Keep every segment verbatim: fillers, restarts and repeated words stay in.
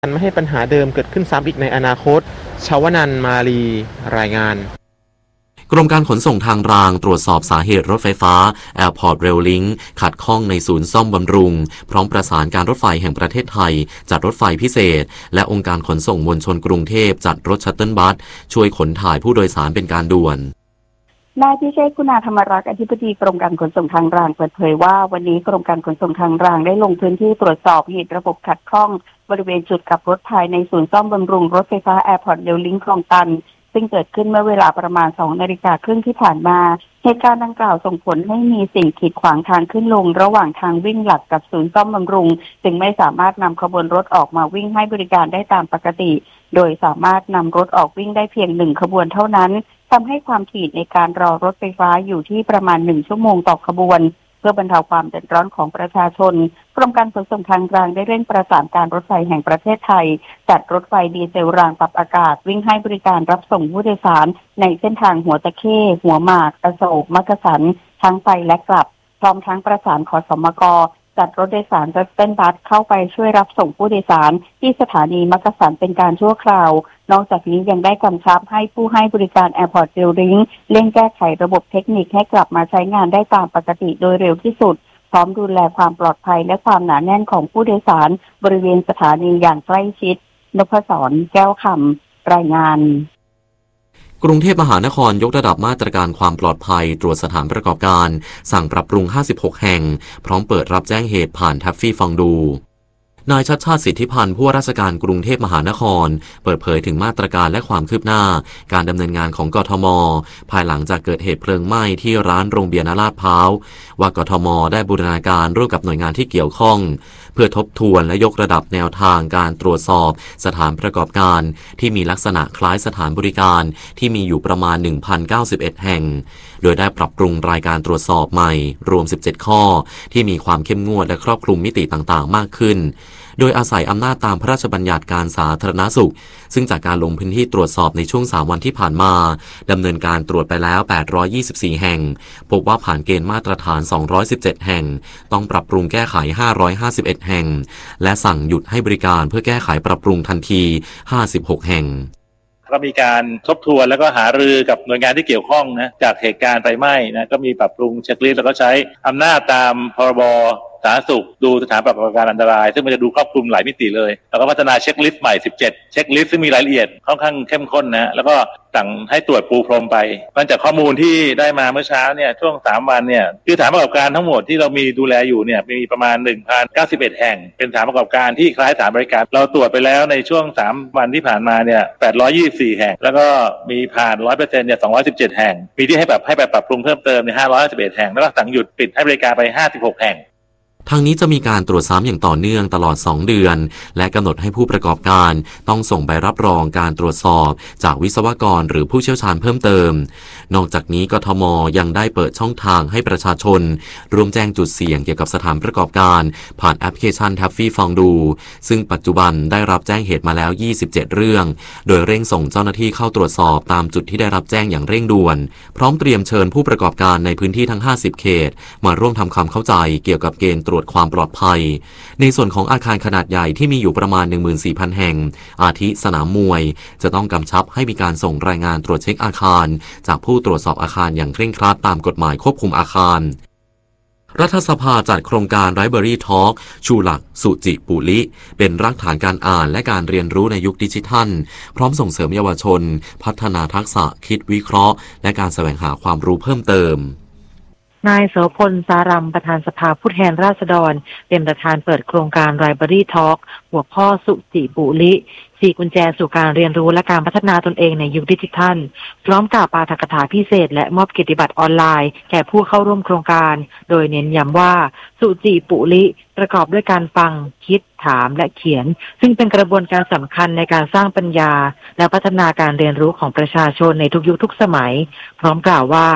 ไม่ให้ปัญหาเดิมเกิดขึ้นซ้ำอีกในอนาคตชวนันท์ มาลีรายงานกรมการขนส่งทางรางตรวจสอบสาเหตุรถไฟฟ้า Airport Rail Link ขัดข้องในศูนย์ซ่อมบำรุงพร้อมประสานการรถไฟแห่งประเทศไทยจัดรถไฟพิเศษและองค์การขนส่งมวลชนกรุงเทพจัดรถชัตเติลบัสช่วยขนถ่ายผู้โดยสารเป็นการด่วนนายพิเชษฐ์ คุณาธรรมรักษ์อธิบดีกรมการขนส่งทางรางเปิดเผยว่าวันนี้กรมการขนส่งทางรางได้ลงพื้นที่ตรวจสอบเหตุระบบขัดข้องบริเวณจุดกลับรถภายในศูนย์ซ่อมบำรุงรถไฟฟ้า Airport Rail Link คลองตันซึ่งเกิดขึ้นเมื่อเวลาประมาณ สองนาฬิกาครึ่งที่ผ่านมาเหตุการณ์ดังกล่าวส่งผลให้มีสิ่งกีดขวางทางขึ้นลงระหว่างทางวิ่งหลักกับศูนย์ซ่อมบำรุงจึงไม่สามารถนำขบวนรถออกมาวิ่งให้บริการได้ตามปกติโดยสามารถนำรถออกวิ่งได้เพียงหนึ่งขบวนเท่านั้นทำให้ความถี่ในการรอรถไฟฟ้าอยู่ที่ประมาณหนึ่งชั่วโมงต่อขบวนเพื่อบรรเทาความเดือดร้อนของประชาชนกรมการขนส่งทางรางได้เร่งประสานการรถไฟแห่งประเทศไทยจัดรถไฟดีเซลรางปรับอากาศวิ่งให้บริการรับส่งผู้โดยสารในเส้นทางหัวตะเข้หัวหมากอโศกมักกะสันทั้งไปและกลับพร้อมทั้งประสานขสมกจัดรถโดยสารรถเต้นบัสเข้าไปช่วยรับส่งผู้โดยสารที่สถานีมักกะสันเป็นการชั่วคราวนอกจากนี้ยังได้กำชับให้ผู้ให้บริการ Airport Rail Link เร่งแก้ไขระบบเทคนิคให้กลับมาใช้งานได้ตามปกติโดยเร็วที่สุดพร้อมดูแลความปลอดภัยและความหนาแน่นของผู้โดยสารบริเวณสถานีอย่างใกล้ชิดนพศร แก้วคำรายงานกรุงเทพมหานครยกระดับมาตรการความปลอดภัยตรวจสถานประกอบการสั่งปรับปรุงห้าสิบหกแห่งพร้อมเปิดรับแจ้งเหตุผ่านแท็บฟี่ฟังดูนายชัชชาติสิทธิพันธ์ผู้ว่าราชการกรุงเทพมหานครเปิดเผยถึงมาตรการและความคืบหน้าการดำเนินงานของกทมภายหลังจากเกิดเหตุเพลิงไหม้ที่ร้านโรงเบียร์ณลาดพร้าวว่ากทมได้บูรณาการร่วมกับหน่วยงานที่เกี่ยวข้องเพื่อทบทวนและยกระดับแนวทางการตรวจสอบสถานประกอบการที่มีลักษณะคล้ายสถานบริการที่มีอยู่ประมาณ หนึ่งพันเก้าสิบเอ็ด แห่งโดยได้ปรับปรุงรายการตรวจสอบใหม่รวมสิบเจ็ดข้อที่มีความเข้มงวดและครอบคลุมมิติต่างๆมากขึ้นโดยอาศัยอำนาจตามพระราชบัญญัติการสาธารณสุขซึ่งจากการลงพื้นที่ตรวจสอบในช่วงสามวันที่ผ่านมาดำเนินการตรวจไปแล้วแปดร้อยยี่สิบสี่แห่งพบว่าผ่านเกณฑ์มาตรฐานสองร้อยสิบเจ็ดแห่งต้องปรับปรุงแก้ไขห้าร้อยห้าสิบเอ็ดแห่งและสั่งหยุดให้บริการเพื่อแก้ไขปรับปรุงทันทีห้าสิบหกแห่งก็มีการทบทวนแล้วก็หารือกับหน่วยงานที่เกี่ยวข้องนะจากเหตุการณ์ไฟไหม้นะก็มีปรับปรุงเช็คลิสต์แล้วก็ใช้อำนาจตามพรบสาธารณสุขดูสถานประกอบการอันตรายซึ่งมันจะดูครอบคลุมหลายมิติเลยแล้วก็พัฒนาเช็คลิสต์ใหม่สิบเจ็ดเช็คลิสต์ซึ่งมีรายละเอียดค่อนข้างเข้มข้นนะแล้วก็สั่งให้ตรวจปูพรมไปมันจากข้อมูลที่ได้มาเมื่อเช้าเนี่ยช่วงสามวันเนี่ยคือสถานประกอบการทั้งหมดที่เรามีดูแลอยู่เนี่ยมีประมาณ หนึ่งพันเก้าสิบเอ็ด แห่งเป็นสถานประกอบการที่คล้ายสถานบริการเราตรวจไปแล้วในช่วงสามวันที่ผ่านมาเนี่ยแปดร้อยยี่สิบสี่แห่งแล้วก็มีผ่าน หนึ่งร้อยเปอร์เซ็นต์ เนี่ยสองร้อยสิบเจ็ดแห่งมีที่ให้แบบให้ไปปรับปรุงเพิ่มเติมในห้าร้อยห้าสิบเอ็ดแห่งแล้วก็สั่งหยุดปิดให้บริการไปห้าสิบหกแห่งทางนี้จะมีการตรวจซ้ำอย่างต่อเนื่องตลอดสองเดือนและกำหนดให้ผู้ประกอบการต้องส่งใบรับรองการตรวจสอบจากวิศวกรหรือผู้เชี่ยวชาญเพิ่มเติมนอกจากนี้กทมยังได้เปิดช่องทางให้ประชาชนร่วมแจ้งจุดเสี่ยงเกี่ยวกับสถานประกอบการผ่านแอปพลิเคชัน Taffy ฟังดูซึ่งปัจจุบันได้รับแจ้งเหตุมาแล้วยี่สิบเจ็ดเรื่องโดยเร่งส่งเจ้าหน้าที่เข้าตรวจสอบตามจุดที่ได้รับแจ้งอย่างเร่งด่วนพร้อมเตรียมเชิญผู้ประกอบการในพื้นที่ทั้งห้าสิบเขตมาร่วมทำความเข้าใจเกี่ยวกับเกณฑ์ตรวจความปลอดภัยในส่วนของอาคารขนาดใหญ่ที่มีอยู่ประมาณ หนึ่งหมื่นสี่พัน แห่งอาทิสนามมวยจะต้องกำชับให้มีการส่งรายงานตรวจเช็คอาคารจากผู้ตรวจสอบอาคารอย่างเคร่งครัดตามกฎหมายควบคุมอาคารรัฐสภาจัดโครงการ Library Talk ชูหลักสุจิปุลิเป็นรากฐานการอ่านและการเรียนรู้ในยุคดิจิทัลพร้อมส่งเสริมเยาวชนพัฒนาทักษะคิดวิเคราะห์และการแสวงหาความรู้เพิ่มเติมนายโสพลสารัมประธานสภาผู้แทนราษฎรเป็นประธานเปิดโครงการ Library Talk หัวข้อสุจิปุลิสี่กุญแจสู่การเรียนรู้และการพัฒนาตนเองในยุคดิจิทัลพร้อมกับปาฐกถาพิเศษและมอบเกียรติบัตรออนไลน์แก่ผู้เข้าร่วมโครงการโดยเน้นย้ำว่าสุจิปุลิประกอบด้วยการฟังคิดถามและเขียนซึ่งเป็นกระบวนการสำคัญในการสร้างปัญญาและพัฒนาการเรียนรู้ของประชาชนในทุกยุคทุกสมัยพร้อมกล่าวว่า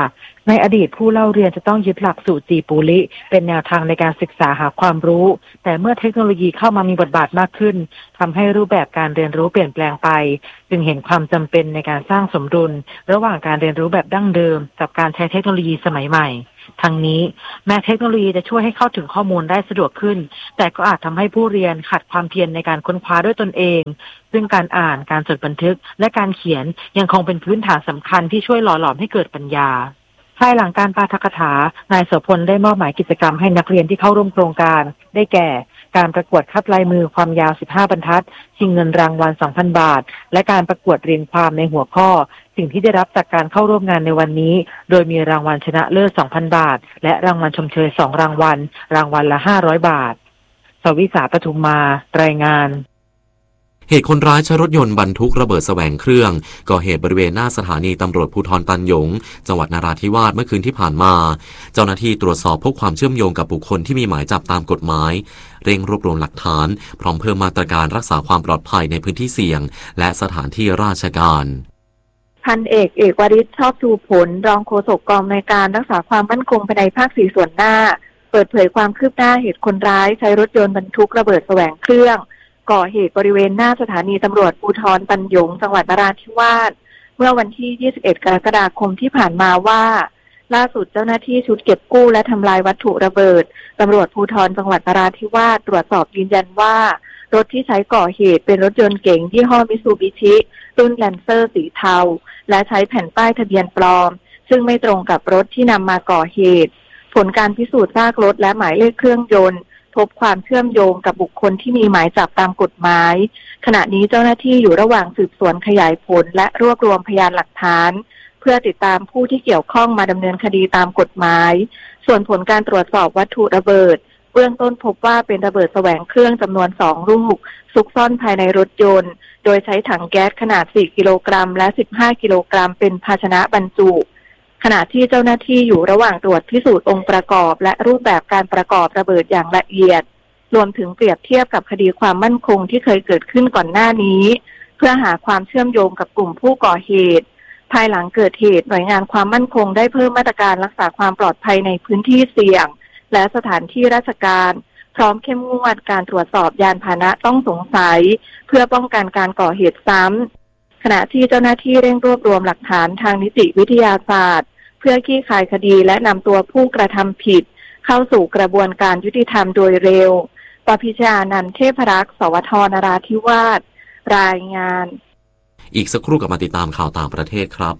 ในอดีตผู้เล่าเรียนจะต้องยึดหลักสูตรจีปูริเป็นแนวทางในการศึกษาหาความรู้แต่เมื่อเทคโนโลยีเข้ามามีบทบาทมากขึ้นทำให้รูปแบบการเรียนรู้เปลี่ยนแปลงไปจึงเห็นความจำเป็นในการสร้างสมดุลระหว่างการเรียนรู้แบบดั้งเดิมกับการใช้เทคโนโลยีสมัยใหม่ทั้งนี้แม้เทคโนโลยีจะช่วยให้เข้าถึงข้อมูลได้สะดวกขึ้นแต่ก็อาจทำให้ผู้เรียนขาดความเพียรในการค้นคว้าด้วยตนเองซึ่งการอ่านการจดบันทึกและการเขียนยังคงเป็นพื้นฐานสำคัญที่ช่วยหล่อหลอมให้เกิดปัญญาภายหลังการปาฐกถานายโสพลได้มอบหมายกิจกรรมให้นักเรียนที่เข้าร่วมโครงการได้แก่การประกวดคัดลายมือความยาวสิบห้าบรรทัดชิงเงินรางวัล สองพัน บาทและการประกวดเรียงความในหัวข้อสิ่งที่ได้รับจากการเข้าร่วมงานในวันนี้โดยมีรางวัลชนะเลิศ สองพัน บาทและรางวัลชมเชยสองรางวัลรางวัลละห้าร้อยบาทสวิสาปทุมมารายงานเหตุคนร้ายใช้รถยนต์บรรทุกระเบิดแสวงเครื่องก่อเหตุบริเวณหน้าสถานีตำรวจภูธรตันหยงจังหวัดนราธิวาสเมื่อคืนที่ผ่านมาเจ้าหน้าที่ตรวจสอบพบความเชื่อมโยงกับบุคคลที่มีหมายจับตามกฎหมายเร่งรวบรวมหลักฐานพร้อมเพิ่มมาตรการรักษาความปลอดภัยในพื้นที่เสี่ยงและสถานที่ราชการพันเอกเอกวริศชอบชูผลรองโฆษกกองในการรักษาความมั่นคงภายในภาคสี่ส่วนหน้าเปิดเผยความคืบหน้าเหตุคนร้ายใช้รถยนต์บรรทุกระเบิดแสวงเครื่องก่อเหตุบริเวณหน้าสถานีตำรวจภูธรตันหยงจังหวัดนราธิวาสเมื่อวันที่ยี่สิบเอ็ดกรกฎาคมที่ผ่านมาว่าล่าสุดเจ้าหน้าที่ชุดเก็บกู้และทำลายวัตถุระเบิดตำรวจภูธรจังหวัดนราธิวาสตรวจสอบยืนยันว่ารถที่ใช้ก่อเหตุเป็นรถยนต์เก๋งยี่ห้อมิตซูบิชิรุ่นแลนเซอร์สีเทาและใช้แผ่นป้ายทะเบียนปลอมซึ่งไม่ตรงกับรถที่นำมาก่อเหตุผลการพิสูจน์ซากรถและหมายเลขเครื่องยนต์พบความเชื่อมโยงกับบุคคลที่มีหมายจับตามกฎหมายขณะนี้เจ้าหน้าที่อยู่ระหว่างสืบสวนขยายผลและรวบรวมพยานหลักฐานเพื่อติดตามผู้ที่เกี่ยวข้องมาดำเนินคดีตามกฎหมายส่วนผลการตรวจสอบวัตถุระเบิดเบื้องต้นพบว่าเป็นระเบิดแสวงเครื่องจำนวนสองลูกซุกซ่อนภายในรถยนต์โดยใช้ถังแก๊สขนาดสี่กิโลกรัมและสิบห้ากิโลกรัมเป็นภาชนะบรรจุขณะที่เจ้าหน้าที่อยู่ระหว่างตรวจพิสูจน์องค์ประกอบและรูปแบบการประกอบระเบิดอย่างละเอียดรวมถึงเปรียบเทียบกับคดีความมั่นคงที่เคยเกิดขึ้นก่อนหน้านี้เพื่อหาความเชื่อมโยงกับกลุ่มผู้ก่อเหตุภายหลังเกิดเหตุหน่วยงานความมั่นคงได้เพิ่มมาตรการรักษาความปลอดภัยในพื้นที่เสี่ยงและสถานที่ราชการพร้อมเข้มงวดการตรวจสอบยานพาหนะต้องสงสัยเพื่อป้องกันการก่อเหตุซ้ำขณะที่เจ้าหน้าที่เร่งรวบรวมหลักฐานทางนิติวิทยาศาสตร์เพื่อคลี่คลายคดีและนำตัวผู้กระทำผิดเข้าสู่กระบวนการยุติธรรมโดยเร็วปพิชานันท์เทพรักษ์สวทนราธิวาสรายงานอีกสักครู่กลับมาติดตามข่าวต่างประเทศครับ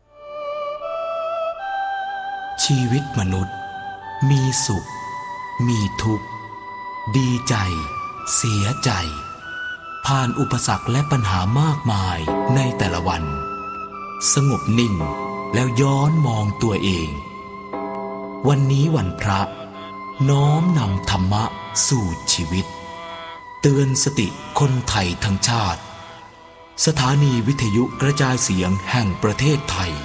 ชีวิตมนุษย์มีสุขมีทุกข์ดีใจเสียใจผ่านอุปสรรคและปัญหามากมายในแต่ละวันสงบนิ่งแล้วย้อนมองตัวเองวันนี้วันพระน้อมนำธรรมะสู่ชีวิตเตือนสติคนไทยทั้งชาติสถานีวิทยุกระจายเสียงแห่งประเทศไทย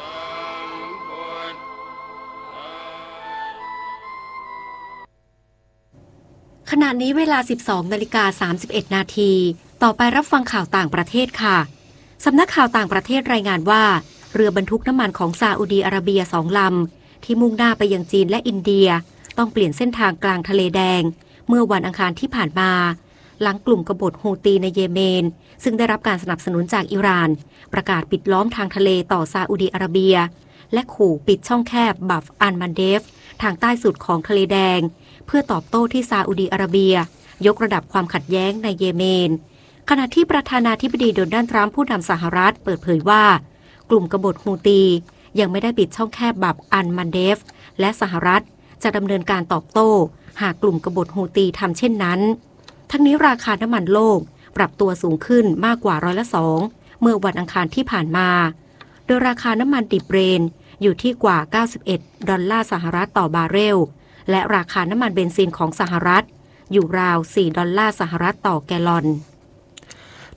ขณะนี้เวลา สิบสองนาฬิกาสามสิบเอ็ด นาทีต่อไปรับฟังข่าวต่างประเทศค่ะสำนักข่าวต่างประเทศรายงานว่าเรือบรรทุกน้ำมันของซาอุดีอาระเบียสองลำที่มุ่งหน้าไปยังจีนและอินเดียต้องเปลี่ยนเส้นทางกลางทะเลแดงเมื่อวันอังคารที่ผ่านมาหลังกลุ่มกบฏฮูตีในเยเมนซึ่งได้รับการสนับสนุนจากอิหร่านประกาศปิดล้อมทางทะเลต่อซาอุดีอาระเบียและขู่ปิดช่องแคบบัฟอันมันเดฟทางใต้สุดของทะเลแดงเพื่อตอบโต้ที่ซาอุดีอาระเบียยกระดับความขัดแย้งในเยเมนขณะที่ประธานาธิบดีโดนัลด์ทรัมป์ผู้นำสหรัฐเปิดเผยว่ากลุ่มกบฏฮูตียังไม่ได้ปิดช่องแคบบัฟอันมันเดฟและสหรัฐจะดำเนินการตอบโต้หากกลุ่มกบฏฮูตีทำเช่นนั้นทั้งนี้ราคาน้ำมันโลกปรับตัวสูงขึ้นมากกว่าร้อยละสองเมื่อวันอังคารที่ผ่านมาโดยราคาน้ำมันดิบเบรนท์อยู่ที่กว่าเก้าสิบเอ็ดดอลลาร์สหรัฐต่อบาร์เรลและราคาน้ำมันเบนซินของสหรัฐอยู่ราวสี่ดอลลาร์สหรัฐต่อแกลลอน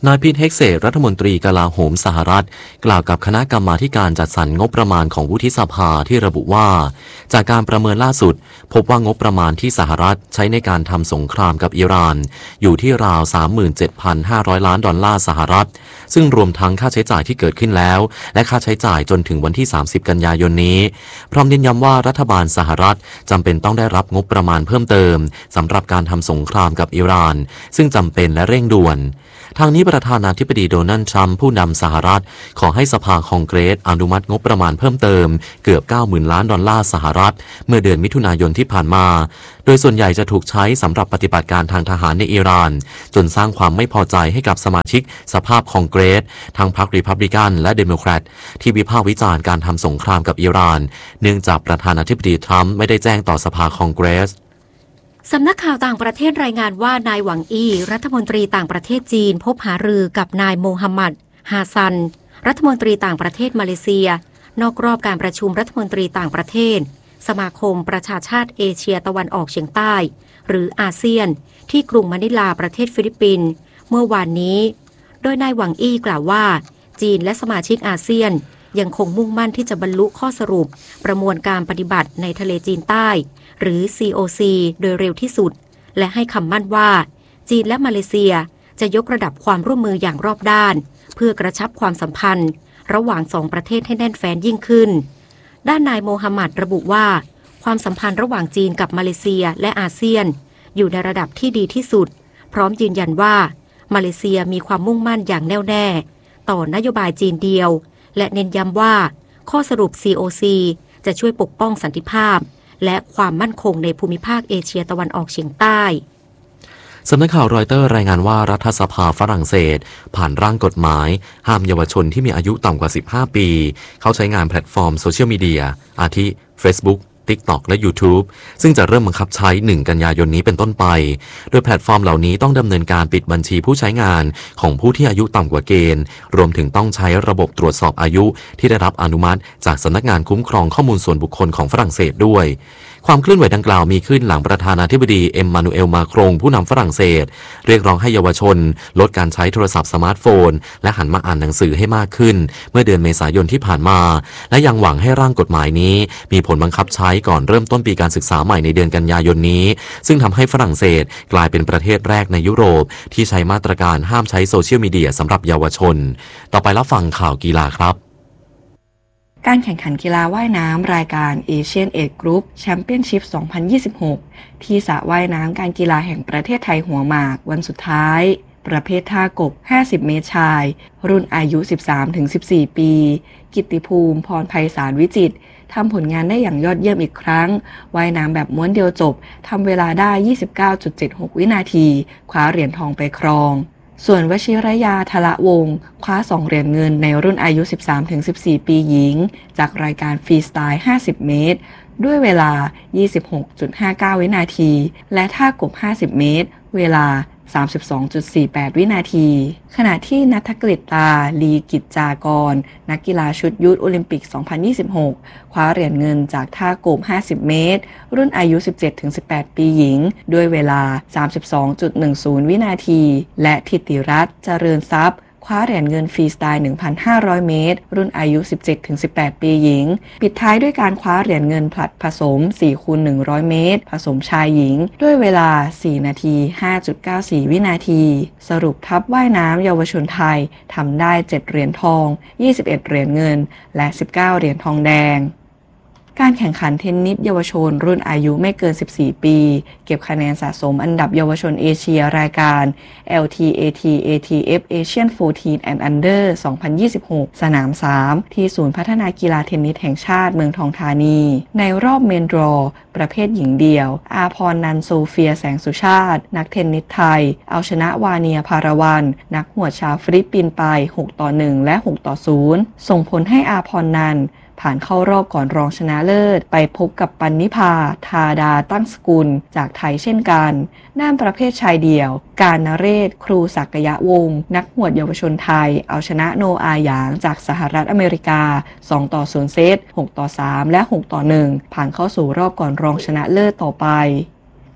นายพีท เฮกเซตรัฐมนตรีกลาโหมสหรัฐกล่าวกับคณะกรรมาธิการจัดสรรงบประมาณของวุฒิสภาที่ระบุว่าจากการประเมินล่าสุดพบว่างบประมาณที่สหรัฐใช้ในการทำสงครามกับอิหร่านอยู่ที่ราว สามหมื่นเจ็ดพันห้าร้อย ล้านดอลลาร์สหรัฐซึ่งรวมทั้งค่าใช้จ่ายที่เกิดขึ้นแล้วและค่าใช้จ่ายจนถึงวันที่สามสิบกันยายนนี้พร้อมเน้นย้ำว่ารัฐบาลสหรัฐจำเป็นต้องได้รับงบประมาณเพิ่มเติมสำหรับการทำสงครามกับอิหร่านซึ่งจำเป็นและเร่งด่วนทางนี้ประธานาธิบดีโดนัลด์ทรัมป์ผู้นำสหรัฐขอให้สภาคองเกรสอนุมัติงบประมาณเพิ่มเติมเกือบ เก้าหมื่น ล้านดอลลาร์สหรัฐเมื่อเดือนมิถุนายนที่ผ่านมาโดยส่วนใหญ่จะถูกใช้สำหรับปฏิบัติการทางทหารในอิหร่านจนสร้างความไม่พอใจให้กับสมาชิกสภาพคองเกรสทั้งพรรครีพับลิกันและเดโมแครตที่วิพากษ์วิจารณ์การทำสงครามกับอิหร่านเนื่องจากประธานาธิบดีทรัมป์ไม่ได้แจ้งต่อสภาคองเกรสสำนักข่าวต่างประเทศรายงานว่านายหวังอี้รัฐมนตรีต่างประเทศจีนพบหารือกับนายโมฮัมหมัดฮาซันรัฐมนตรีต่างประเทศมาเลเซียนอกรอบการประชุมรัฐมนตรีต่างประเทศสมาคมประชาชาติเอเชียตะวันออกเฉียงใต้หรืออาเซียนที่กรุงมะนิลาประเทศฟิลิปปินส์เมื่อวานนี้โดยนายหวังอี้กล่าวว่าจีนและสมาชิกอาเซียนยังคงมุ่งมั่นที่จะบรรลุข้อสรุปประมวลการปฏิบัติในทะเลจีนใต้หรือ ซี โอ ซี โดยเร็วที่สุดและให้คำมั่นว่าจีนและมาเลเซียจะยกระดับความร่วมมืออย่างรอบด้านเพื่อกระชับความสัมพันธ์ระหว่างสองประเทศให้แน่นแฟ้นยิ่งขึ้นด้านนายโมฮัมหมัดระบุว่าความสัมพันธ์ระหว่างจีนกับมาเลเซียและอาเซียนอยู่ในระดับที่ดีที่สุดพร้อมยืนยันว่ามาเลเซียมีความมุ่งมั่นอย่างแน่วแน่ต่อนโยบายจีนเดียวและเน้นย้ำว่าข้อสรุป ซี โอ ซี จะช่วยปกป้องสันติภาพและความมั่นคงในภูมิภาคเอเชียตะวันออกเฉียงใต้สำนักข่าวรอยเตอร์รายงานว่ารัฐสภาฝรั่งเศสผ่านร่างกฎหมายห้ามเยาวชนที่มีอายุต่ำกว่าสิบห้าปีเข้าใช้งานแพลตฟอร์มโซเชียลมีเดียอาทิ Facebook TikTok และ YouTube ซึ่งจะเริ่มบังคับใช้หนึ่งกันยายนนี้เป็นต้นไปโดยแพลตฟอร์มเหล่านี้ต้องดำเนินการปิดบัญชีผู้ใช้งานของผู้ที่อายุต่ำกว่าเกณฑ์รวมถึงต้องใช้ระบบตรวจสอบอายุที่ได้รับอนุมัติจากสำนักงานคุ้มครองข้อมูลส่วนบุคคลของฝรั่งเศสด้วยความเคลื่อนไหวดังกล่าวมีขึ้นหลังประธานาธิบดีเอ็มมานูเอลมาครงผู้นำฝรั่งเศสเรียกร้องให้เยาวชนลดการใช้โทรศัพท์สมาร์ทโฟนและหันมาอ่านหนังสือให้มากขึ้นเมื่อเดือนเมษายนที่ผ่านมาและยังหวังให้ร่างกฎหมายนี้มีผลบังคับใช้ก่อนเริ่มต้นปีการศึกษาใหม่ในเดือนกันยายนนี้ซึ่งทำให้ฝรั่งเศสกลายเป็นประเทศแรกในยุโรปที่ใช้มาตรการห้ามใช้โซเชียลมีเดียสำหรับเยาวชนต่อไปรับฟังข่าวกีฬาครับการแข่งขันกีฬาว่ายน้ำรายการ Asian Age Group Championship สองพันยี่สิบหกที่สระว่ายน้ำการกีฬาแห่งประเทศไทยหัวหมากวันสุดท้ายประเภทท่ากบห้าสิบเมตรชายรุ่นอายุ สิบสามถึงสิบสี่ ปีกิตติภูมิพรไพศาลวิจิตรทำผลงานได้อย่างยอดเยี่ยมอีกครั้งว่ายน้ำแบบม้วนเดียวจบทำเวลาได้ ยี่สิบเก้าจุดเจ็ดหก วินาทีคว้าเหรียญทองไปครองส่วนวชิรยาทละวงศ์คว้าสองเหรียญเงินในรุ่นอายุ สิบสามถึงสิบสี่ ปีหญิงจากรายการฟรีสไตล์ห้าสิบเมตรด้วยเวลา ยี่สิบหกจุดห้าเก้า วินาทีและท่ากบห้าสิบเมตรเวลา สามสิบสองจุดสี่แปด วินาทีขณะที่ณัฐกฤษตาลีกิจจากรนักกีฬาชุดยูทโอลิมปิก สองพันยี่สิบหก คว้าเหรียญเงินจากท่ากบห้าสิบเมตรรุ่นอายุ สิบเจ็ดถึงสิบแปด ปีหญิงด้วยเวลา สามสิบสองจุดหนึ่งศูนย์ วินาทีและธิติรัตน์เจริญทรัพย์คว้าเหรียญเงินฟรีสไตล์ หนึ่งพันห้าร้อย เมตรรุ่นอายุ สิบเจ็ดถึงสิบแปด ปีหญิงปิดท้ายด้วยการคว้าเหรียญเงินผลัดผสม สี่คูณหนึ่งร้อย เมตรผสมชายหญิงด้วยเวลา สี่นาที ห้าจุดเก้าสี่ วินาทีสรุปทัพว่ายน้ำเยาวชนไทยทำได้เจ็ดเหรียญทองยี่สิบเอ็ดเหรียญเงินและสิบเก้าเหรียญทองแดงการแข่งขันเทนนิสเยาวชนรุ่นอายุไม่เกินสิบสี่ปีเก็บคะแนนสะสมอันดับเยาวชนเอเชียรายการ แอล ที เอ ที เอ ที เอฟ Asian สิบสี่ and Under สองพันยี่สิบหกสนามสามที่ศูนย์พัฒนากีฬาเทนนิสแห่งชาติเมืองทองธานีในรอบเมนดรอประเภทหญิงเดี่ยวอาพรนันโซเฟียแสงสุชาตินักเทนนิสไทยเอาชนะวาเนียพารวันนักหวดชาวฟิลิปปินส์ไปหกต่อหนึ่งและหกต่อศูนย์ส่งผลให้อาพรนันผ่านเข้ารอบก่อนรองชนะเลิศไปพบกับปันนิพาธาดาตั้งสกุลจากไทยเช่นกันด้านประเภทชายเดี่ยวการนเรศครูศักยวงศ์นักหวดเยาวชนไทยเอาชนะโนอาหยางจากสหรัฐอเมริกาสองต่อศูนย์เซตหกต่อสามและหกต่อหนึ่งผ่านเข้าสู่รอบก่อนรองชนะเลิศต่อไป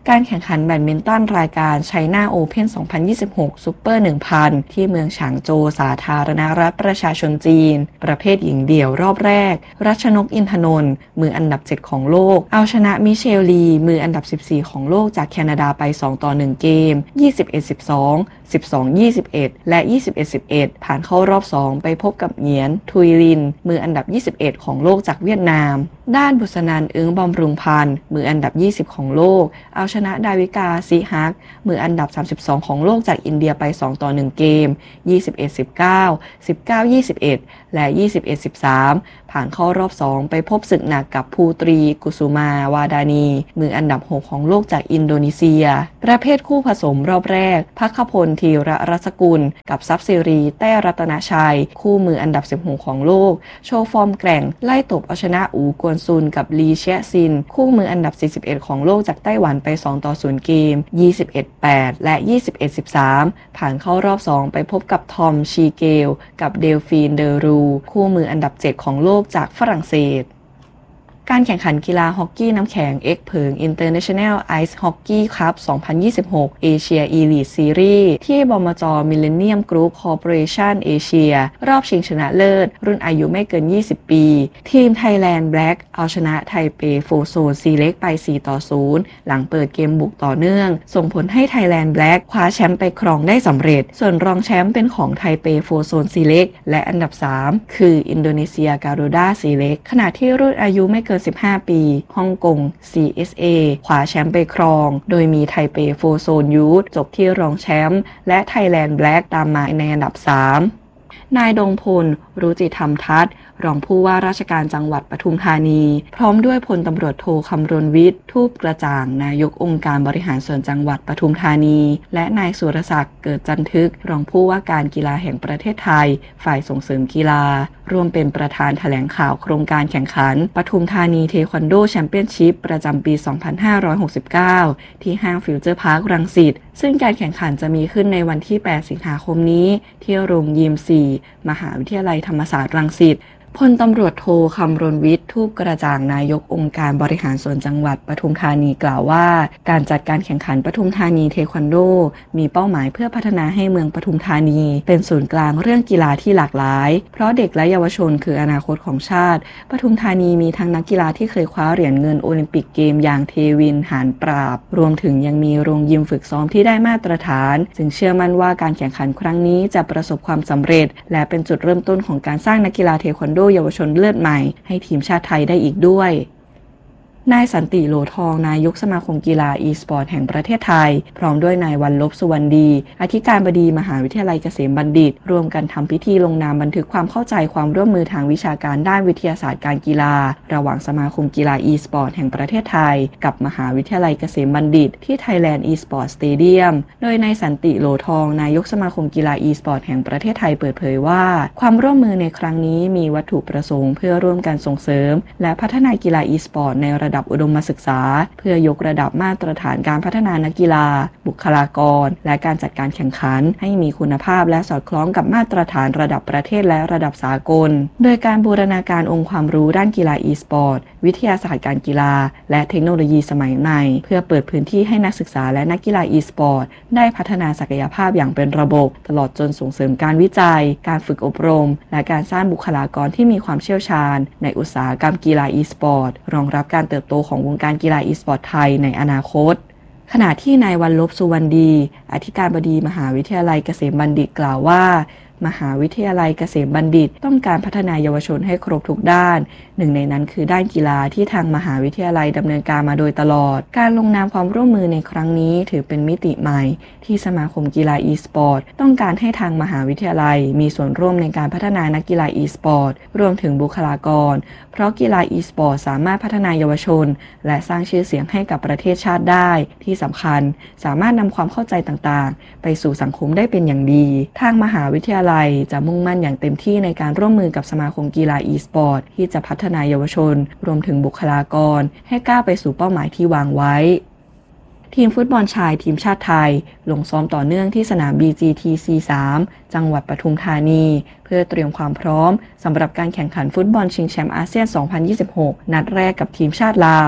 การแข่งขันแบดมินตันรายการ China Open สองพันยี่สิบหก Super หนึ่งพัน ที่เมืองฉางโจวสาธารณรัฐประชาชนจีนประเภทหญิงเดี่ยวรอบแรกรัชนกอินทนนท์มืออันดับเจ็ดของโลกเอาชนะมิเชลลีมืออันดับสิบสี่ของโลกจากแคนาดาไปสองต่อหนึ่งเกม ยี่สิบเอ็ด สิบสอง สิบสอง ยี่สิบเอ็ด และ ยี่สิบเอ็ด สิบเอ็ด ผ่านเข้ารอบสองไปพบกับเหงียนทุยลินมืออันดับยี่สิบเอ็ดของโลกจากเวียดนามด้านบุษนันท์อึ้งบำรุงพันธ์มืออันดับยี่สิบของโลกเอาชนะดาวิกาซิฮักมืออันดับสามสิบสองของโลกจากอินเดียไปสองต่อหนึ่งเกม ยี่สิบเอ็ด สิบเก้า สิบเก้า ยี่สิบเอ็ด และ ยี่สิบเอ็ด สิบสาม ผ่านเข้ารอบสองไปพบศึกหนักกับภูตรีกุสุมาวาดานีมืออันดับหกของโลกจากอินโดนีเซียประเภทคู่ผสมรอบแรกภัคพลธีระรัศกุลกับทรัพย์สิริแต้รัตนชัยคู่มืออันดับสิบหกของโลกโชว์ฟอร์มแกร่งไล่ตบเอาชนะอูกวนซุนกับลีเชะซินคู่มืออันดับสี่สิบเอ็ดของโลกจากไต้หวันไปสองต่อศูนย์เกม ยี่สิบเอ็ด แปด และ ยี่สิบเอ็ด สิบสาม ผ่านเข้ารอบสองไปพบกับทอมชีเกลกับเดลฟีนเดอรูคู่มืออันดับเจ็ดของโลกจากฝรั่งเศสการแข่งขันกีฬาฮอกกี้น้ำแข็งเอ็กเผิง International Ice Hockey Cup สองพันยี่สิบหก Asia Elite Series ที่บมจ. Millennium Group Corporation Asia รอบชิงชนะเลิศรุ่นอายุไม่เกินยี่สิบปีทีม Thailand Black เอาชนะไทเปโฟโซนซีเล็กไปสี่ต่อศูนย์หลังเปิดเกมบุกต่อเนื่องส่งผลให้ Thailand Black คว้าแชมป์ไปครองได้สำเร็จส่วนรองแชมป์เป็นของไทเปโฟโซนซีเล็กและอันดับสามคืออินโดนีเซียการูด้าซีเล็กขณะที่รุ่นอายุไม่เกินสิบห้าปีฮ่องกง ซี เอส เอ คว้าแชมป์ไปครองโดยมีไทเปโฟโซนยูทจบที่รองแชมป์และไทยแลนด์แบล็กตามมาในอันดับสามนายดงพลรุจิธรรมทัศน์รองผู้ว่าราชการจังหวัดปทุมธานีพร้อมด้วยพลตำรวจโทคำรณวิทย์ทูปกระจ่างนายกองค์การบริหารส่วนจังหวัดปทุมธานีและนายสุรศักดิ์เกิดจันทึกรองผู้ว่าการกีฬาแห่งประเทศไทยฝ่ายส่งเสริมกีฬารวมเป็นประธานแถลงข่าวโครงการแข่งขันปทุมธานีเทควันโดแชมเปี้ยนชิพประจำปี สองพันห้าร้อยหกสิบเก้า ที่ห้างฟิวเจอร์พาร์ครังสิตซึ่งการแข่งขันจะมีขึ้นในวันที่แปดสิงหาคมนี้ที่โรงยิม สี่ มหาวิทยาลัยธรรมศาสตร์รังสิตพลตำรวจโทคำรณวิทย์ทูปกระจ่างนายกองค์การบริหารส่วนจังหวัดปทุมธานีกล่าวว่าการจัดการแข่งขันปทุมธานีเทควันโดมีเป้าหมายเพื่อพัฒนาให้เมืองปทุมธานีเป็นศูนย์กลางเรื่องกีฬาที่หลากหลายเพราะเด็กและเยาวชนคืออนาคตของชาติปทุมธานีมีทั้งนักกีฬาที่เคยคว้าเหรียญเงินโอลิมปิกเกมอย่างเทวินหานปราบรวมถึงยังมีโรงยิมฝึกซ้อมที่ได้มาตรฐานจึงเชื่อมั่นว่าการแข่งขันครั้งนี้จะประสบความสำเร็จและเป็นจุดเริ่มต้นของการสร้างนักกีฬาเทควันโดเยาวชนเลิศใหม่ให้ทีมชาติไทยได้อีกด้วยนายสันติโหลทองนายกสมาคมกีฬา e-sport แห่งประเทศไทยพร้อมด้วยนายวันลบสุวรรณดีอธิการบดีมหาวิทยาลัยเกษมบัณฑิตร่วมกันทำพิธีลงนามบันทึกความเข้าใจความร่วมมือทางวิชาการด้านวิทยาศาสตร์การกีฬาระหว่างสมาคมกีฬา e-sport แห่งประเทศไทยกับมหาวิทยาลัยเกษมบัณฑิตที่ Thailand e-sport Stadium โดยนายสันติโหลทองนายกสมาคมกีฬา e-sport แห่งประเทศไทยเปิดเผยว่าความร่วมมือในครั้งนี้มีวัตถุประสงค์เพื่อร่วมกันส่งเสริมและพัฒนากีฬา e-sport ในระดับอุดมศึกษาเพื่อยกระดับมาตรฐานการพัฒนานักกีฬาบุคลากรและการจัดการแข่งขันให้มีคุณภาพและสอดคล้องกับมาตรฐานระดับประเทศและระดับสากลโดยการบูรณาการองค์ความรู้ด้านกีฬา e-sport วิทยาศาสตร์การกีฬาและเทคโนโลยีสมัยใหม่เพื่อเปิดพื้นที่ให้นักศึกษาและนักกีฬา e-sport ได้พัฒนาศักยภาพอย่างเป็นระบบตลอดจนส่งเสริมการวิจัยการฝึกอบรมและการสร้างบุคลากรที่มีความเชี่ยวชาญในอุตสาหกรรมกีฬา e-sport รองรับการเติบโตของวงการกีฬา e-sport ไทยในอนาคตขณะที่นายวันลบสุวรรณดีอธิการบดีมหาวิทยาลัยเกษมบัณฑิตกล่าวว่ามหาวิทยาลัยเกษมบัณฑิตต้องการพัฒนาเยาวชนให้ครบทุกด้านหนึ่งในนั้นคือด้านกีฬาที่ทางมหาวิทยาลัยดำเนินการมาโดยตลอดการลงนามความร่วมมือในครั้งนี้ถือเป็นมิติใหม่ที่สมาคมกีฬา e-sport ต้องการให้ทางมหาวิทยาลัยมีส่วนร่วมในการพัฒนานักกีฬา e-sport รวมถึงบุคลากรเพราะกีฬา e-sport สามารถพัฒนาเยาวชนและสร้างชื่อเสียงให้กับประเทศชาติได้ที่สำคัญสามารถนำความเข้าใจต่างๆไปสู่สังคมได้เป็นอย่างดีทางมหาวิทยาลัยจะมุ่งมั่นอย่างเต็มที่ในการร่วมมือกับสมาคมกีฬา e-sport ที่จะพัฒนาเยาวชนรวมถึงบุคลากรให้ก้าวไปสู่เป้าหมายที่วางไว้ทีมฟุตบอลชายทีมชาติไทยลงซ้อมต่อเนื่องที่สนาม บี จี ที ซี สาม จังหวัดปทุมธานีเพื่อเตรียมความพร้อมสำหรับการแข่งขันฟุตบอลชิงแชมป์อาเซียน สองพันยี่สิบหก นัดแรกกับทีมชาติลาว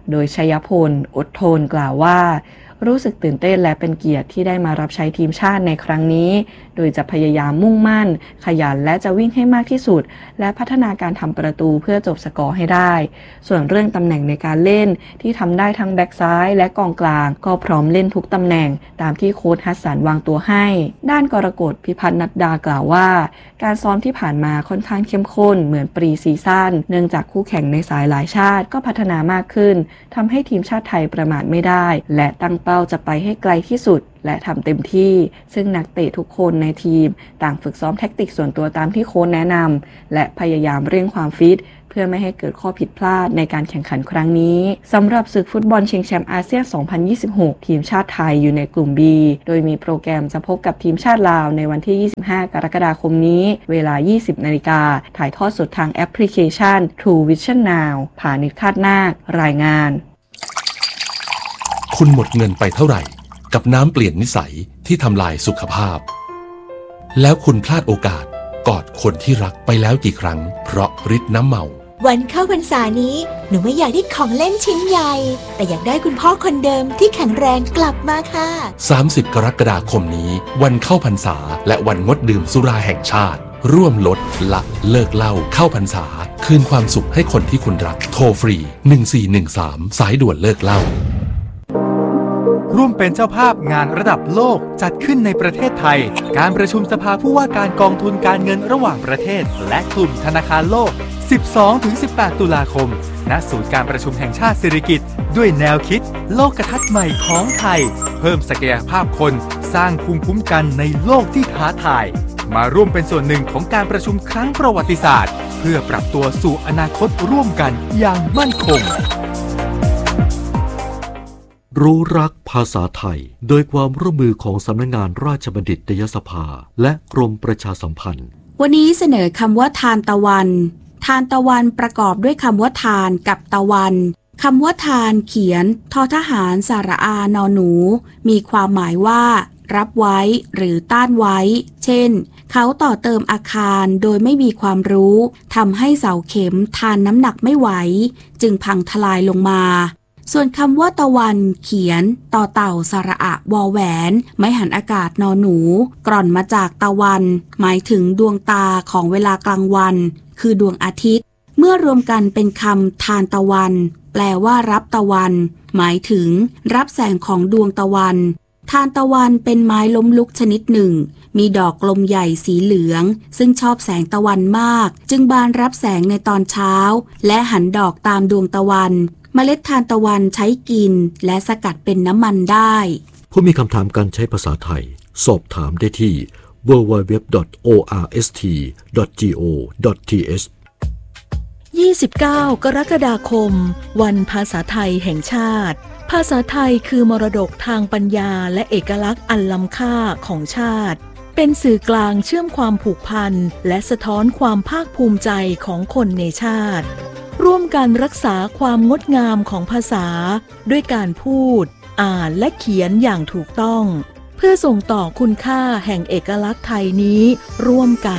โดยชัยพลอดทนกล่าวว่ารู้สึกตื่นเต้นและเป็นเกียรติที่ได้มารับใช้ทีมชาติในครั้งนี้โดยจะพยายามมุ่งมั่นขยันและจะวิ่งให้มากที่สุดและพัฒนาการทำประตูเพื่อจบสกอร์ให้ได้ส่วนเรื่องตำแหน่งในการเล่นที่ทำได้ทั้งแบ็กซ้ายและกองกลางก็พร้อมเล่นทุกตำแหน่งตามที่โค้ชฮัสสันวางตัวให้ด้านกรกฎพิพัฒน์นัดดากล่าวว่าการซ้อมที่ผ่านมาค่อนข้างเข้มข้นเหมือนปรีซีซั่นเนื่องจากคู่แข่งในสายหลายชาติก็พัฒนามากขึ้นทำให้ทีมชาติไทยประมาทไม่ได้และตั้งเป้าจะไปให้ไกลที่สุดและทำเต็มที่ซึ่งนักเตะทุกคนในทีมต่างฝึกซ้อมแทคติกส่วนตัวตามที่โค้ชแนะนำและพยายามเร่งความฟิตเพื่อไม่ให้เกิดข้อผิดพลาดในการแข่งขันครั้งนี้สำหรับศึกฟุตบอลชิงแชมป์อาเซียน สองพันยี่สิบหก ทีมชาติไทยอยู่ในกลุ่ม B โดยมีโปรแกรมจะพบกับทีมชาติลาวในวันที่ ยี่สิบห้ากรกฎาคมนี้เวลา ยี่สิบนาฬิกาถ่ายทอดสดทางแอปพลิเคชัน True Vision Now ผานิช คาดนาครายงานคุณหมดเงินไปเท่าไหร่กับน้ำเปลี่ยนนิสัยที่ทำลายสุขภาพแล้วคุณพลาดโอกาสกอดคนที่รักไปแล้วกี่ครั้งเพราะฤทธิ์น้ำเมาวันเข้าพรรษานี้หนูไม่อยากได้ของเล่นชิ้นใหญ่แต่อยากได้คุณพ่อคนเดิมที่แข็งแรงกลับมาค่ะสามสิบกรกฎาคมนี้วันเข้าพรรษาและวันงดดื่มสุราแห่งชาติร่วมลดละเลิกเหล้าเข้าพรรษาคืนความสุขให้คนที่คุณรักโทรฟรีหนึ่งสี่หนึ่งสามสายด่วนเลิกเหล้าร่วมเป็นเจ้าภาพงานระดับโลกจัดขึ้นในประเทศไทยการประชุมสภาผู้ว่าการกองทุนการเงินระหว่างประเทศและกลุ่มธนาคารโลก สิบสองถึงสิบแปด ตุลาคมณศูนย์การประชุมแห่งชาติสิริกิติ์ด้วยแนวคิดโลกทัศน์ใหม่ของไทยเพิ่มศักยภาพคนสร้างภูมิคุ้มกันในโลกที่ท้าทายมาร่วมเป็นส่วนหนึ่งของการประชุมครั้งประวัติศาสตร์เพื่อปรับตัวสู่อนาคตร่วมกันอย่างมั่นคงรู้รักภาษาไทยโดยความร่วมมือของสำนักงานราชบัณฑิตยสภาและกรมประชาสัมพันธ์วันนี้เสนอคำว่าทานตะวันทานตะวันประกอบด้วยคำว่าทานกับตะวันคำว่าทานเขียนทอทหารสระอานอหนูมีความหมายว่ารับไว้หรือต้านไว้เช่นเขาต่อเติมอาคารโดยไม่มีความรู้ทำให้เสาเข็มทานน้ำหนักไม่ไหวจึงพังทลายลงมาส่วนคำว่าตะวันเขียนต่อเต่าสระอะวอแหวนไม้หันอากาศนอหนูกร่อนมาจากตะวันหมายถึงดวงตาของเวลากลางวันคือดวงอาทิตย์เมื่อรวมกันเป็นคำทานตะวันแปลว่ารับตะวันหมายถึงรับแสงของดวงตะวันทานตะวันเป็นไม้ล้มลุกชนิดหนึ่งมีดอกกลมใหญ่สีเหลืองซึ่งชอบแสงตะวันมากจึงบานรับแสงในตอนเช้าและหันดอกตามดวงตะวันเมล็ดทานตะวันใช้กินและสกัดเป็นน้ำมันได้ผู้มีคำถามการใช้ภาษาไทยสอบถามได้ที่ ดับเบิลยู ดับเบิลยู ดับเบิลยู ดอท โอ อาร์ เอส ที ดอท จี โอ ดอท ที เอชยี่สิบเก้ากรกฎาคมวันภาษาไทยแห่งชาติภาษาไทยคือมรดกทางปัญญาและเอกลักษณ์อันล้ำค่าของชาติเป็นสื่อกลางเชื่อมความผูกพันและสะท้อนความภาคภูมิใจของคนในชาติร่วมกันรักษาความงดงามของภาษาด้วยการพูดอ่านและเขียนอย่างถูกต้องเพื่อส่งต่อคุณค่าแห่งเอกลักษณ์ไทยนี้ร่วมกัน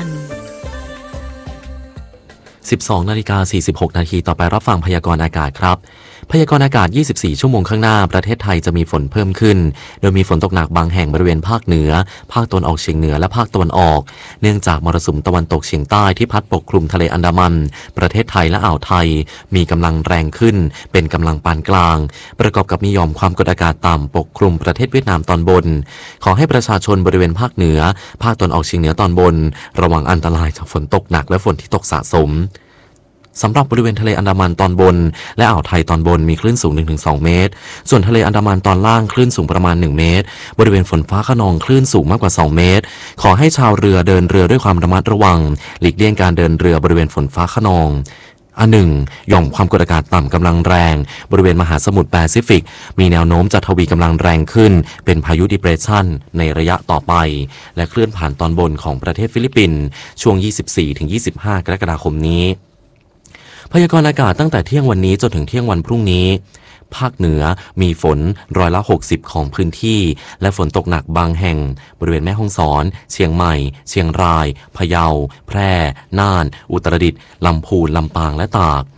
สิบสองนาฬิกาสี่สิบหกนาทีต่อไปรับฟังพยากรณ์อากาศครับพยากรณ์อากาศยี่สิบสี่ชั่วโมงข้างหน้าประเทศไทยจะมีฝนเพิ่มขึ้นโดยมีฝนตกหนักบางแห่งบริเวณภาคเหนือภาคตะวันออกเฉียงเหนือและภาคตะวันออกเนื่องจากมรสุมตะวันตกเฉียงใต้ที่พัดปกคลุมทะเลอันดามันประเทศไทยและอ่าวไทยมีกำลังแรงขึ้นเป็นกำลังปานกลางประกอบกับมีหย่อมความกดอากาศต่ำปกคลุมประเทศเวียดนามตอนบนขอให้ประชาชนบริเวณภาคเหนือภาคตะวันออกเฉียงเหนือตอนบนระวังอันตรายจากฝนตกหนักและฝนที่ตกสะสมสำหรับบริเวณทะเลอันดามันตอนบนและอ่าวไทยตอนบนมีคลื่นสูง หนึ่งถึงสอง เมตรส่วนทะเลอันดามันตอนล่างคลื่นสูงประมาณหนึ่งเมตรบริเวณฝนฟ้าคะนองคลื่นสูงมากกว่าสองเมตรขอให้ชาวเรือเดินเรือด้วยความระมัดระวังหลีกเลี่ยงการเดินเรือบริเวณฝนฟ้าคะนองอันหนึ่งหย่อมความกดอากาศต่ำกำลังแรงบริเวณมหาสมุทรแปซิฟิกมีแนวโน้มจะทวีกำลังแรงขึ้นเป็นพายุดิเพรสชันในระยะต่อไปและเคลื่อนผ่านตอนบนของประเทศฟิลิปปินส์ช่วง ยี่สิบสี่ถึงยี่สิบห้า กรกฎาคมนี้พยากรณ์อากาศตั้งแต่เที่ยงวันนี้จนถึงเที่ยงวันพรุ่งนี้ภาคเหนือมีฝนร้อยละหกสิบของพื้นที่และฝนตกหนักบางแห่งบริเวณแม่ฮ่องสอนเชียงใหม่เชียงรายพะเยาแพร่น่านอุตรดิตถ์ลำพูนลำปางและตาก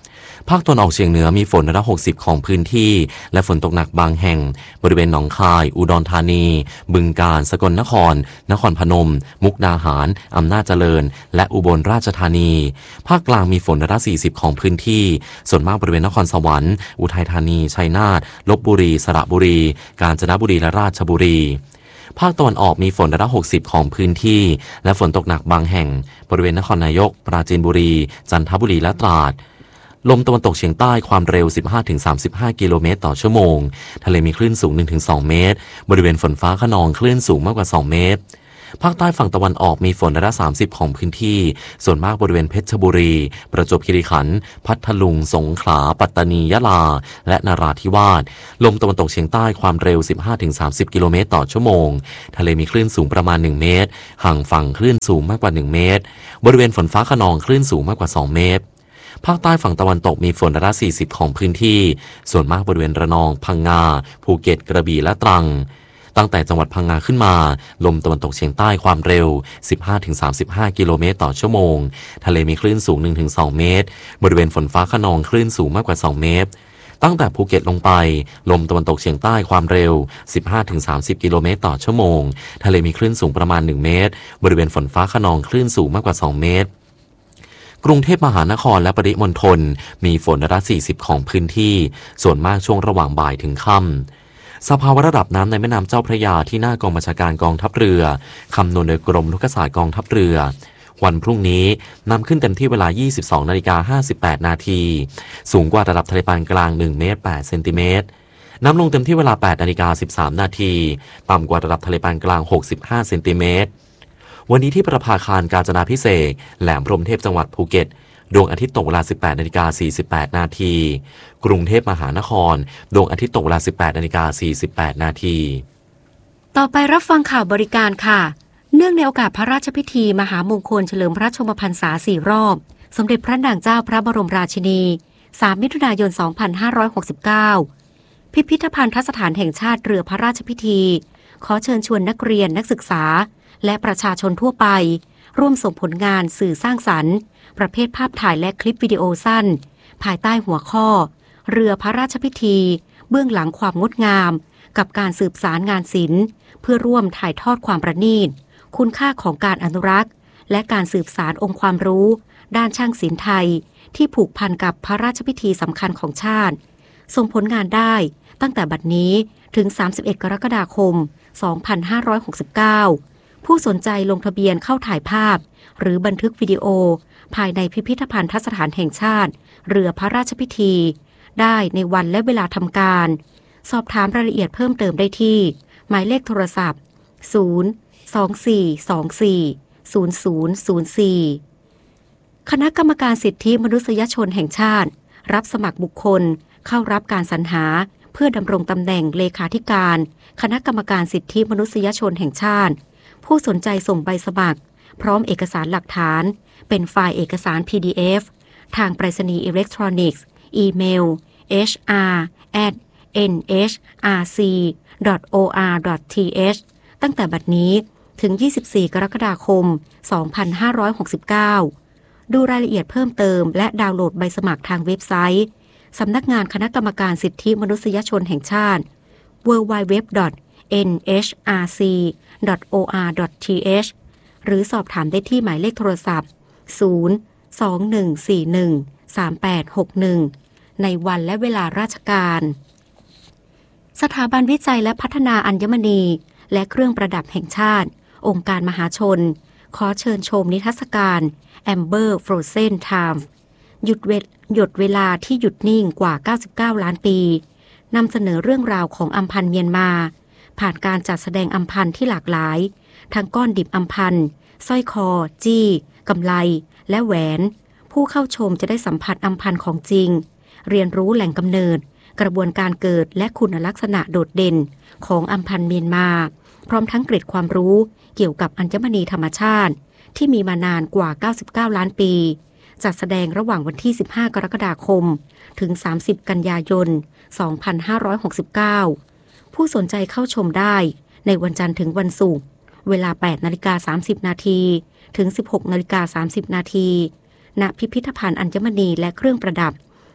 ภาคตะวันออกเฉียงเหนือมีฝนร้อยละหกสิบของพื้นที่และฝนตกหนักบางแห่งบริเวณหนองคายอุดรธานีบึงกาฬสกลนครนครพนมมุกดาหารอำนาจเจริญและอุบลราชธานีภาคกลางมีฝนร้อยละสี่สิบของพื้นที่ส่วนมากบริเวณนครสวรรค์อุทัยธานีชัยนาทลพบุรีสระบุรีกาญจนบุรีและราชบุรีภาคตะวันออกมีฝนร้อยละหกสิบของพื้นที่และฝนตกหนักบางแห่งบริเวณนครนายกปราจีนบุรีจันทบุรีและตราดลมตะวันตกเฉียงใต้ความเร็ว สิบห้าถึงสามสิบห้า กิโลเมตรต่อชั่วโมงทะเลมีคลื่นสูง หนึ่งถึงสอง เมตรบริเวณฝนฟ้าคะนองคลื่นสูงมากกว่าสองเมตรภาคใต้ฝั่งตะวันออกมีฝนร้อยละสามสิบของพื้นที่ส่วนมากบริเวณเพชรบุรีประจวบคีรีขันธ์พัทลุงสงขลาปัตตานียะลาและนราธิวาสลมตะวันตกเฉียงใต้ความเร็ว สิบห้าถึงสามสิบ กิโลเมตรต่อชั่วโมงทะเลมีคลื่นสูงประมาณหนึ่งเมตรห่างฝั่งคลื่นสูงมากกว่าหนึ่งเมตรบริเวณฝนฟ้าคะนองคลื่นสูงมากกว่าสองเมตรภาคใต้ฝั่งตะวันตกมีฝนร้อยละสี่สิบของพื้นที่ส่วนมากบริเวณระนองพังงาภูเก็ตกระบี่และตรังตั้งแต่จังหวัดพังงาขึ้นมาลมตะวันตกเฉียงใต้ความเร็ว สิบห้าถึงสามสิบห้า กิโลเมตรต่อชั่วโมงทะเลมีคลื่นสูง หนึ่งถึงสอง เมตรบริเวณฝนฟ้าคะนองคลื่นสูงมากกว่าสองเมตรตั้งแต่ภูเก็ตลงไปลมตะวันตกเฉียงใต้ความเร็ว สิบห้าถึงสามสิบ กิโลเมตรต่อชั่วโมงทะเลมีคลื่นสูงประมาณหนึ่งเมตรบริเวณฝนฟ้าคะนองคลื่นสูงมากกว่าสองเมตรกรุงเทพมหานครและปริมณฑลมีฝนร้อยละสี่สิบของพื้นที่ส่วนมากช่วงระหว่างบ่ายถึงค่ำสภาวะระดับน้ำในแม่น้ำเจ้าพระยาที่หน้ากองบัญชาการกองทัพเรือคำนวณโดยกรมลูกศาสตร์กองทัพเรือวันพรุ่งนี้นำขึ้นเต็มที่เวลา ยี่สิบสองนาฬิกาห้าสิบแปด นาทีสูงกว่าระดับทะเลปานกลางหนึ่งเมตรแปดเซนติเมตรน้ำลงเต็มที่เวลา แปดนาฬิกาสิบสาม นาทีต่ำกว่าระดับทะเลปานกลางหกสิบห้าเซนติเมตรวันนี้ที่ประภาคารกาญจนาภิเษกแหลมพรหมเทพจังหวัดภูเก็ตดวงอาทิตย์ตกเวลา สิบแปดนาฬิกาสี่สิบแปด นาทีกรุงเทพมหานครดวงอาทิตย์ตกเวลา สิบแปดนาฬิกาสี่สิบแปด นาทีต่อไปรับฟังข่าวบริการค่ะเนื่องในโอกาสพระราชพิธีมหามงคลเฉลิมพระชนมพรรษาสี่รอบสมเด็จพระนางเจ้าพระบรมราชินีสามมิถุนายนสองพันห้าร้อยหกสิบเก้าพิพิธภัณฑสถานแห่งชาติเรือพระราชพิธีขอเชิญชวนนักเรียนนักศึกษาและประชาชนทั่วไปร่วมส่งผลงานสื่อสร้างสรรค์ประเภทภาพถ่ายและคลิปวิดีโอสั้นภายใต้หัวข้อเรือพระราชพิธีเบื้องหลังความงดงามกับการสืบสารงานศิลป์เพื่อร่วมถ่ายทอดความประณีตคุณค่าของการอนุรักษ์และการสืบสานองค์ความรู้ด้านช่างศิลป์ไทยที่ผูกพันกับพระราชพิธีสำคัญของชาติส่งผลงานได้ตั้งแต่บัดนี้ถึงสามสิบเอ็ดกรกฎาคมสองพันห้าร้อยหกสิบเก้าผู้สนใจลงทะเบียนเข้าถ่ายภาพหรือบันทึกวิดีโอภายในพิพิธภัณฑสถานแห่งชาติเรือพระราชพิธีได้ในวันและเวลาทำการสอบถามรายละเอียดเพิ่มเติมได้ที่หมายเลขโทรศัพท์ศูนย์ สอง สี่ สอง สี่ ศูนย์ ศูนย์ ศูนย์ สี่คณะกรรมการสิทธิมนุษยชนแห่งชาติรับสมัครบุคคลเข้ารับการสรรหาเพื่อดำรงตำแหน่งเลขาธิการคณะกรรมการสิทธิมนุษยชนแห่งชาติผู้สนใจส่งใบสมัครพร้อมเอกสารหลักฐานเป็นไฟล์เอกสาร พี ดี เอฟ ทางไปรษณีย์อิเล็กทรอนิกส์อีเมล เอช อาร์ แอท เอ็น เอช อาร์ ซี ดอท โอ อาร์ ดอท ที เอช ตั้งแต่บัดนี้ถึงยี่สิบสี่กรกฎาคมสองพันห้าร้อยหกสิบเก้าดูรายละเอียดเพิ่มเติมและดาวน์โหลดใบสมัครทางเว็บไซต์สำนักงานคณะกรรมการสิทธิมนุษยชนแห่งชาติ ดับเบิลยู ดับเบิลยู ดับเบิลยู ดอท เอ็น เอช อาร์ ซี ดอท โอ อาร์ ดอท ที เอช หรือสอบถามได้ที่หมายเลขโทรศัพท์ศูนย์ สอง หนึ่ง สี่ หนึ่ง สาม แปด หก หนึ่งในวันและเวลาราชการสถาบันวิจัยและพัฒนาอัญมณีและเครื่องประดับแห่งชาติองค์การมหาชนขอเชิญชมนิทรรศการ Amber Frozen Time หยุดเวหยดเวลาที่หยุดนิ่งกว่าเก้าสิบเก้าล้านปีนำเสนอเรื่องราวของอัมพันธ์เมียนมาผ่านการจัดแสดงอัมพันธ์ที่หลากหลายทั้งก้อนดิบอัมพันธ์สร้อยคอจี้กำไลและแหวนผู้เข้าชมจะได้สัมผัสอัมพันธ์ของจริงเรียนรู้แหล่งกำเนิดกระบวนการเกิดและคุณลักษณะโดดเด่นของอัมพันธ์เมียนมาพร้อมทั้งเกร็ดความรู้เกี่ยวกับอัญมณีธรรมชาติที่มีมานานกว่าเก้าสิบเก้าล้านปีจัดแสดงระหว่างวันที่สิบห้ากรกฎาคมถึงสามสิบกันยายนสองพันห้าร้อยหกสิบเก้าผู้สนใจเข้าชมได้ในวันจันทร์ถึงวันศุกร์เวลา แปดนาฬิกาสามสิบ นาทีถึง สิบหกนาฬิกาสามสิบ นาทีณพิพิธภัณฑ์อัญมณีและเครื่องประดับ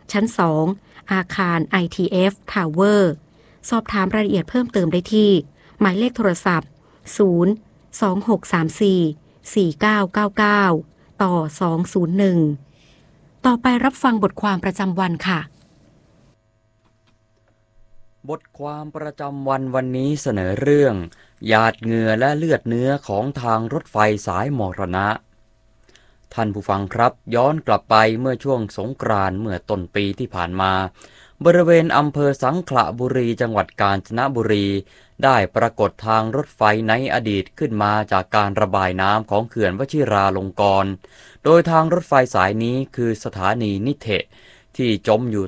ชั้น สอง อาคาร ไอ ที เอฟ Tower สอบถามรายละเอียดเพิ่มเติมได้ที่หมายเลขโทรศัพท์ ศูนย์ สอง หก สาม สี่ สี่ เก้า เก้า เก้า ต่อ สอง ศูนย์ หนึ่ง ต่อไปรับฟังบทความประจำวันค่ะบทความประจำวันวันนี้เสนอเรื่องหยาดเหงื่อและเลือดเนื้อของทางรถไฟสายมรณะท่านผู้ฟังครับย้อนกลับไปเมื่อช่วงสงกรานต์เมื่อต้นปีที่ผ่านมาบริเวณอำเภอสังขละบุรีจังหวัดกาญจนบุรีได้ปรากฏทางรถไฟในอดีตขึ้นมาจากการระบายน้ำของเขื่อนวชิราลงกรณ์โดยทางรถไฟสายนี้คือสถานีนิเทะที่จมอยู่